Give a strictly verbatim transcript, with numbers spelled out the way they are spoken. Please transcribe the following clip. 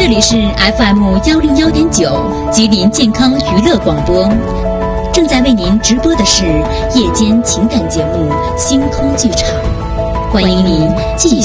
这里是 F M 幺零幺点九吉林健康娱乐广播，正在为您直播的是夜间情感节目《星空剧场》，欢迎您继续